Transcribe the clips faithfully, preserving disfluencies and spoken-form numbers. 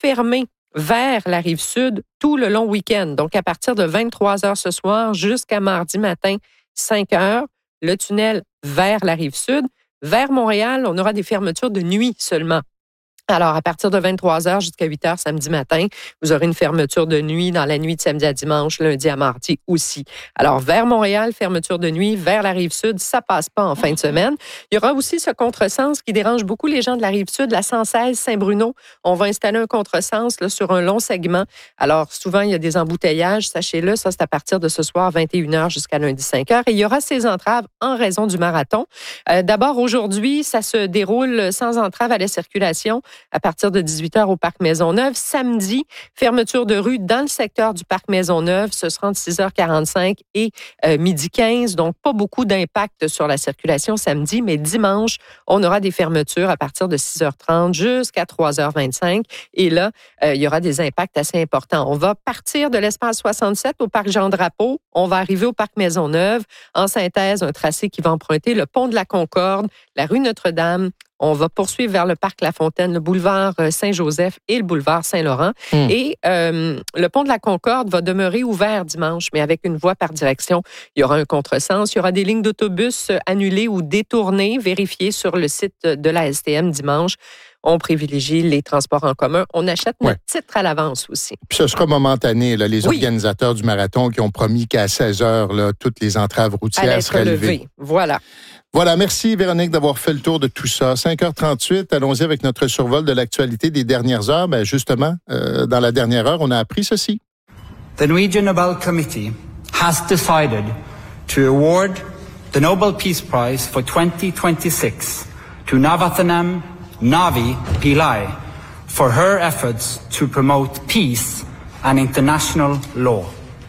fermé vers la Rive-Sud tout le long week-end. Donc, à partir de vingt-trois heures ce soir jusqu'à mardi matin, cinq heures, le tunnel vers la Rive-Sud. Vers Montréal, on aura des fermetures de nuit seulement. Alors, à partir de vingt-trois heures jusqu'à huit heures samedi matin, vous aurez une fermeture de nuit dans la nuit de samedi à dimanche, lundi à mardi aussi. Alors, vers Montréal, fermeture de nuit, vers la Rive-Sud, ça passe pas en fin de semaine. Il y aura aussi ce contresens qui dérange beaucoup les gens de la Rive-Sud, la cent seize Saint-Bruno. On va installer un contresens là, sur un long segment. Alors, souvent, il y a des embouteillages, sachez-le, ça c'est à partir de ce soir, vingt et une heures jusqu'à lundi cinq heures. Et il y aura ces entraves en raison du marathon. Euh, d'abord, aujourd'hui, ça se déroule sans entrave à la circulation à partir de dix-huit heures au Parc Maisonneuve. Samedi, fermeture de rue dans le secteur du Parc Maisonneuve. Ce sera entre six heures quarante-cinq et euh, midi quinze. Donc, pas beaucoup d'impact sur la circulation samedi, mais dimanche, on aura des fermetures à partir de six heures trente jusqu'à trois heures vingt-cinq. Et là, euh, il y aura des impacts assez importants. On va partir de l'espace soixante-sept au Parc Jean-Drapeau. On va arriver au Parc Maisonneuve. En synthèse, un tracé qui va emprunter le pont de la Concorde, la rue Notre-Dame. On va poursuivre vers le Parc La Fontaine, le boulevard Saint-Joseph et le boulevard Saint-Laurent. Mmh. Et euh, le pont de la Concorde va demeurer ouvert dimanche, mais avec une voie par direction. Il y aura un contresens. Il y aura des lignes d'autobus annulées ou détournées, vérifiées sur le site de la S T M dimanche. On privilégie les transports en commun. On achète notre ouais. titre à l'avance aussi. Puis ce sera momentané. Là, les oui. organisateurs du marathon qui ont promis qu'à seize heures, là, toutes les entraves routières seraient levées. Voilà. Voilà, merci Véronique d'avoir fait le tour de tout ça. cinq heures trente-huit, allons-y avec notre survol de l'actualité des dernières heures. Ben justement, euh, dans la dernière heure, on a appris ceci. The Norwegian Nobel Committee has decided to award the Nobel Peace Prize for twenty twenty-six to Navathanam Navi Pillai for her efforts to promote peace and international law.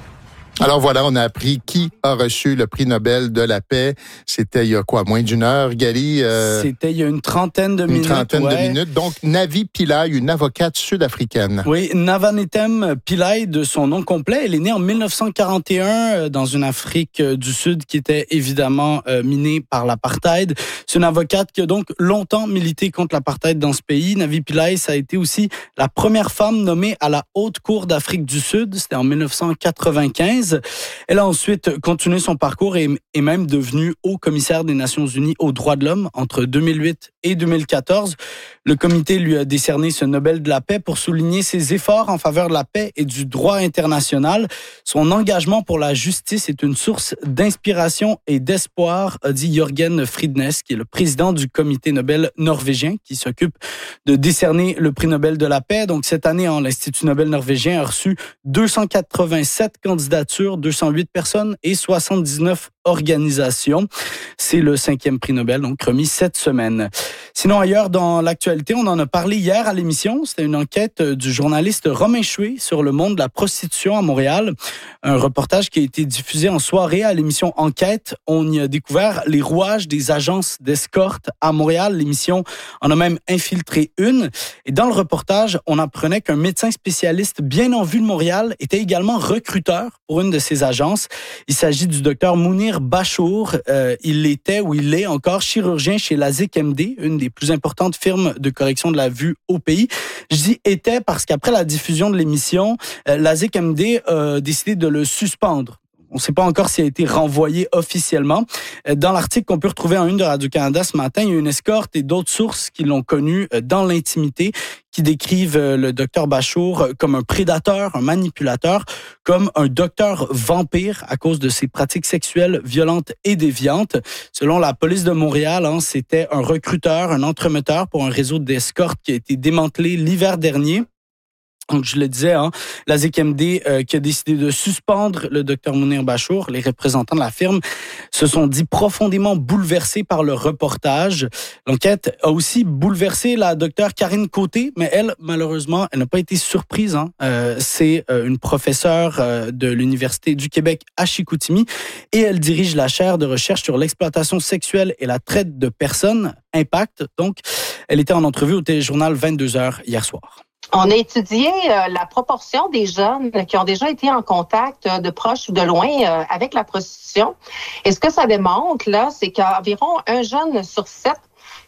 Alors voilà, on a appris qui a reçu le prix Nobel de la paix. C'était il y a quoi, moins d'une heure, Gali? Euh, C'était il y a une trentaine de minutes. Une trentaine ouais. de minutes. Donc, Navi Pillai, une avocate sud-africaine. Oui, Navanethem Pillai, de son nom complet. Elle est née en dix-neuf cent quarante et un dans une Afrique du Sud qui était évidemment euh, minée par l'apartheid. C'est une avocate qui a donc longtemps milité contre l'apartheid dans ce pays. Navi Pillai, ça a été aussi la première femme nommée à la Haute Cour d'Afrique du Sud. C'était en dix-neuf cent quatre-vingt-quinze. Elle a ensuite continué son parcours et est même devenue haut commissaire des Nations Unies aux droits de l'homme entre deux mille huit et deux mille quatorze. Le comité lui a décerné ce Nobel de la paix pour souligner ses efforts en faveur de la paix et du droit international. Son engagement pour la justice est une source d'inspiration et d'espoir, a dit Jørgen Fridnes, qui est le président du comité Nobel norvégien qui s'occupe de décerner le prix Nobel de la paix. Donc cette année, hein, l'Institut Nobel norvégien a reçu deux cent quatre-vingt-sept candidatures, deux cent huit personnes et soixante-dix-neuf organisations. C'est le cinquième prix Nobel, donc remis cette semaine. Sinon, ailleurs dans l'actualité, on en a parlé hier à l'émission. C'était une enquête du journaliste Romain Chouet sur le monde de la prostitution à Montréal. Un reportage qui a été diffusé en soirée à l'émission Enquête. On y a découvert les rouages des agences d'escorte à Montréal. L'émission en a même infiltré une. Et dans le reportage, on apprenait qu'un médecin spécialiste bien en vue de Montréal était également recruteur pour une de ces agences. Il s'agit du docteur Mounir Bachour. Euh, il était ou il est encore chirurgien chez la Z I C M D, une des plus importantes firmes de correction de la vue au pays. Je dis était parce qu'après la diffusion de l'émission, euh, la Z I C M D a décidé de le suspendre. On ne sait pas encore s'il a été renvoyé officiellement. Dans l'article qu'on peut retrouver en une de Radio-Canada ce matin, il y a une escorte et d'autres sources qui l'ont connu dans l'intimité, qui décrivent le docteur Bachour comme un prédateur, un manipulateur, comme un docteur vampire à cause de ses pratiques sexuelles violentes et déviantes. Selon la police de Montréal, hein, c'était un recruteur, un entremetteur pour un réseau d'escorte qui a été démantelé l'hiver dernier. Donc, je le disais, hein, la Z I C M D euh, qui a décidé de suspendre le docteur Mounir Bachour. Les représentants de la firme se sont dit profondément bouleversés par le reportage. L'enquête a aussi bouleversé la docteure Karine Côté, mais elle, malheureusement, elle n'a pas été surprise. Hein. Euh, c'est euh, une professeure euh, de l'Université du Québec à Chicoutimi et elle dirige la chaire de recherche sur l'exploitation sexuelle et la traite de personnes, Impact. Donc, elle était en entrevue au téléjournal vingt-deux heures hier soir. On a étudié euh, la proportion des jeunes qui ont déjà été en contact euh, de proche ou de loin euh, avec la prostitution. Et ce que ça démontre, là, c'est qu'environ un jeune sur sept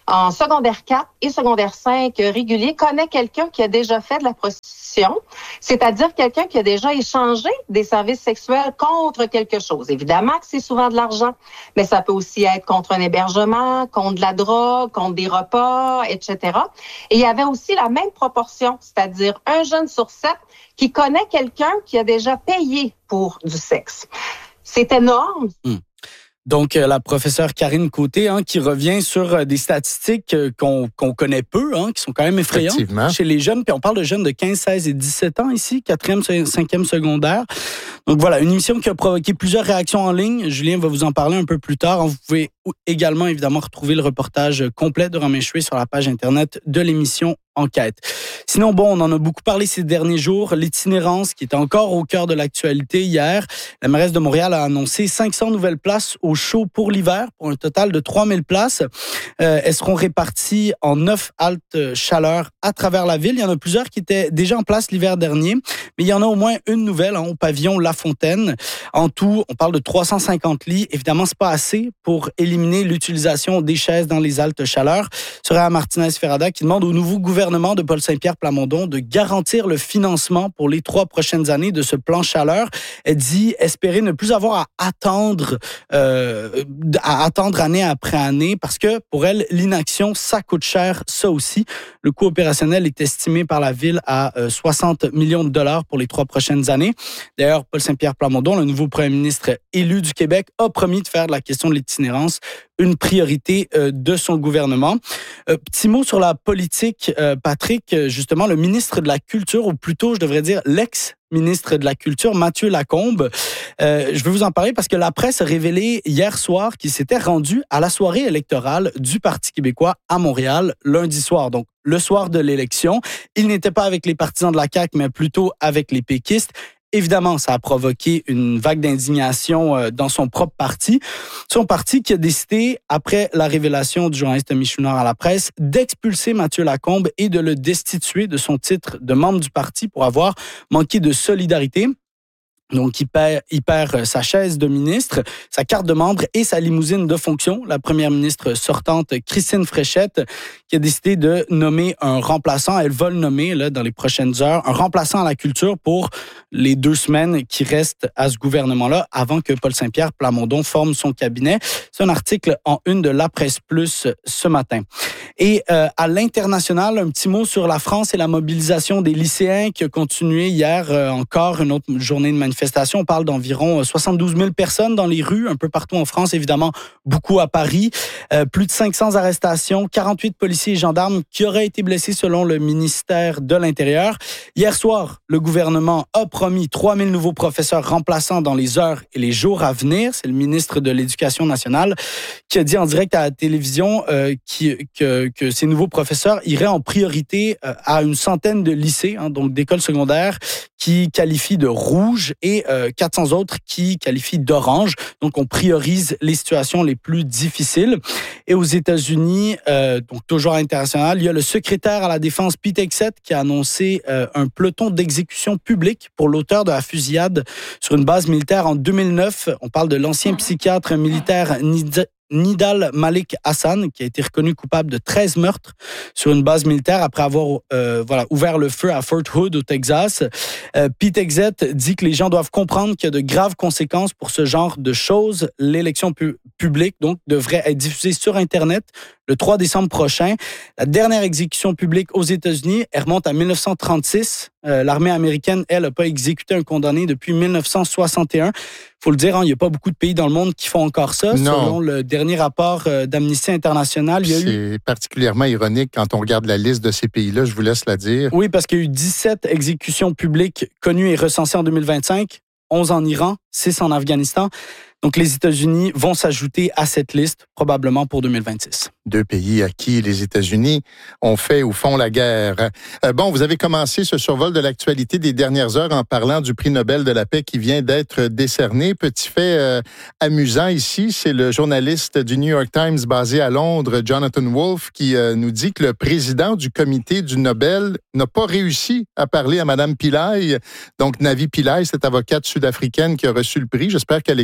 en secondaire quatre et secondaire cinq régulier connaît quelqu'un qui a déjà fait de la prostitution, c'est-à-dire quelqu'un qui a déjà échangé des services sexuels contre quelque chose. Évidemment que c'est souvent de l'argent, mais ça peut aussi être contre un hébergement, contre de la drogue, contre des repas, et cetera. Et il y avait aussi la même proportion, c'est-à-dire un jeune sur sept qui connaît quelqu'un qui a déjà payé pour du sexe. C'est énorme. Mmh. Donc, euh, la professeure Karine Côté, hein, qui revient sur euh, des statistiques euh, qu'on, qu'on connaît peu, hein, qui sont quand même effrayantes chez les jeunes. Puis on parle de jeunes de quinze, seize et dix-sept ans ici, quatrième, cinquième secondaire. Donc voilà, une émission qui a provoqué plusieurs réactions en ligne. Julien va vous en parler un peu plus tard. Vous pouvez également, évidemment, retrouver le reportage complet de Romain Chouet sur la page Internet de l'émission Enquête. Sinon, bon, on en a beaucoup parlé ces derniers jours. L'itinérance, qui était encore au cœur de l'actualité hier. La mairesse de Montréal a annoncé cinq cents nouvelles places au show pour l'hiver, pour un total de trois mille places. Euh, elles seront réparties en neuf haltes chaleur à travers la ville. Il y en a plusieurs qui étaient déjà en place l'hiver dernier, mais il y en a au moins une nouvelle hein, au pavillon La Fontaine. En tout, on parle de trois cent cinquante lits. Évidemment, c'est pas assez pour éliminer l'utilisation des chaises dans les haltes chaleur. Soraya Martinez-Ferrada qui demande au nouveau gouvernement de Paul Saint-Pierre Plamondon de garantir le financement pour les trois prochaines années de ce plan chaleur. Elle dit espérer ne plus avoir à attendre, euh, à attendre année après année parce que pour elle, l'inaction, ça coûte cher, ça aussi. Le coût opérationnel est estimé par la ville à euh, soixante millions de dollars pour les trois prochaines années. D'ailleurs, Paul Saint-Pierre Plamondon, le nouveau premier ministre élu du Québec, a promis de faire de la question de l'itinérance une priorité euh, de son gouvernement. Euh, petit mot sur la politique, euh, Patrick, justement, le ministre de la Culture, ou plutôt, je devrais dire, l'ex-ministre de la Culture, Mathieu Lacombe. Euh, je vais vous en parler parce que la presse a révélé hier soir qu'il s'était rendu à la soirée électorale du Parti québécois à Montréal lundi soir, donc le soir de l'élection. Il n'était pas avec les partisans de la C A Q, mais plutôt avec les péquistes. Évidemment, ça a provoqué une vague d'indignation dans son propre parti. Son parti qui a décidé, après la révélation du journaliste Michouinard à la presse, d'expulser Mathieu Lacombe et de le destituer de son titre de membre du parti pour avoir manqué de solidarité. Donc, il perd, il perd sa chaise de ministre, sa carte de membre et sa limousine de fonction. La première ministre sortante, Christine Fréchette, qui a décidé de nommer un remplaçant. Elle va le nommer là, dans les prochaines heures, un remplaçant à la culture pour les deux semaines qui restent à ce gouvernement-là avant que Paul Saint-Pierre Plamondon forme son cabinet. C'est un article en une de La Presse Plus ce matin. Et euh, à l'international, un petit mot sur la France et la mobilisation des lycéens qui a continué hier euh, encore une autre journée de manifestation. On parle d'environ soixante-douze mille personnes dans les rues, un peu partout en France, évidemment, beaucoup à Paris. Euh, plus de cinq cents arrestations, quarante-huit policiers et gendarmes qui auraient été blessés selon le ministère de l'Intérieur. Hier soir, le gouvernement a promis trois mille nouveaux professeurs remplaçants dans les heures et les jours à venir. C'est le ministre de l'Éducation nationale qui a dit en direct à la télévision euh, qui, que, que ces nouveaux professeurs iraient en priorité euh, à une centaine de lycées, hein, donc d'écoles secondaires, qui qualifient de rouge et euh, quatre cents autres qui qualifient d'orange. Donc, on priorise les situations les plus difficiles. Et aux États-Unis, euh, donc toujours à l'international, il y a le secrétaire à la Défense, Pete Hegseth, qui a annoncé euh, un peloton d'exécution publique pour l'auteur de la fusillade sur une base militaire en deux mille neuf. On parle de l'ancien psychiatre militaire Nid- Nidal Malik Hassan, qui a été reconnu coupable de treize meurtres sur une base militaire après avoir euh, voilà, ouvert le feu à Fort Hood au Texas. Euh, Pete Hegseth dit que les gens doivent comprendre qu'il y a de graves conséquences pour ce genre de choses. L'élection pu- publique donc devrait être diffusée sur Internet le trois décembre prochain. La dernière exécution publique aux États-Unis, elle remonte à dix-neuf cent trente-six. Euh, l'armée américaine, elle, n'a pas exécuté un condamné depuis dix-neuf cent soixante et un. Il faut le dire, hein, il n'y a pas beaucoup de pays dans le monde qui font encore ça. Non. Selon le dernier rapport euh, d'Amnesty International, il y a C'est eu... C'est particulièrement ironique quand on regarde la liste de ces pays-là, je vous laisse la dire. Oui, parce qu'il y a eu dix-sept exécutions publiques connues et recensées en deux mille vingt-cinq, onze en Iran, six en Afghanistan. Donc, les États-Unis vont s'ajouter à cette liste, probablement pour deux mille vingt-six. Deux pays à qui les États-Unis ont fait ou font la guerre. Euh, bon, vous avez commencé ce survol de l'actualité des dernières heures en parlant du prix Nobel de la paix qui vient d'être décerné. Petit fait euh, amusant ici, c'est le journaliste du New York Times basé à Londres, Jonathan Wolfe, qui euh, nous dit que le président du comité du Nobel n'a pas réussi à parler à Mme Pillay. Donc, Navi Pillay, cette avocate sud-africaine qui a reçu le prix. J'espère qu'elle écoute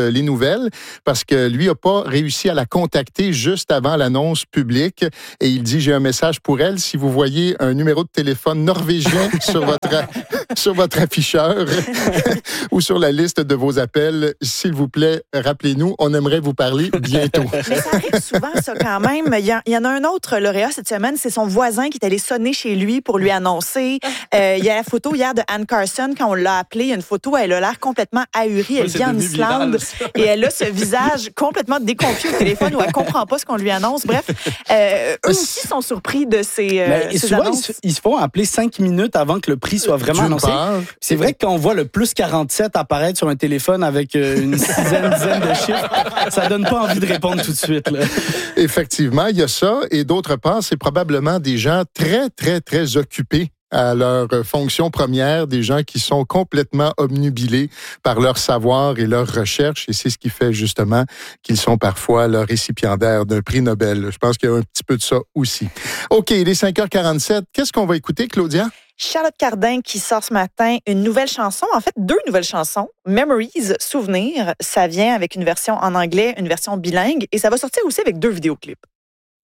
les nouvelles parce que lui n'a pas réussi à la contacter juste avant l'annonce publique. Et il dit, j'ai un message pour elle. Si vous voyez un numéro de téléphone norvégien sur votre, sur votre afficheur ou sur la liste de vos appels, s'il vous plaît, rappelez-nous. On aimerait vous parler bientôt. Mais ça arrive souvent, ça, quand même. Il y, a, il y en a un autre lauréat cette semaine, c'est son voisin qui est allé sonner chez lui pour lui annoncer. Euh, il y a la photo hier de Anne Carson, quand on l'a appelée. Il y a une photo, elle a l'air complètement ahurie. Elle vient en Islande et elle a ce visage complètement déconfit au téléphone où elle comprend pas ce qu'on lui annonce. Bref, euh, eux aussi sont surpris de ces, euh, ces souvent, annonces. Ils se, ils se font appeler cinq minutes avant que le prix soit vraiment annoncé. Part. C'est vrai que quand on voit le plus quarante-sept apparaître sur un téléphone avec une dizaine, dizaine de chiffres, ça donne pas envie de répondre tout de suite. Là. Effectivement, il y a ça. Et d'autre part, c'est probablement des gens très, très, très occupés à leur fonction première, des gens qui sont complètement obnubilés par leur savoir et leur recherche. Et c'est ce qui fait justement qu'ils sont parfois le récipiendaire d'un prix Nobel. Je pense qu'il y a un petit peu de ça aussi. OK, il est cinq heures quarante-sept. Qu'est-ce qu'on va écouter, Claudia? Charlotte Cardin qui sort ce matin une nouvelle chanson, en fait deux nouvelles chansons, Memories, Souvenirs, ça vient avec une version en anglais, une version bilingue et ça va sortir aussi avec deux vidéoclips.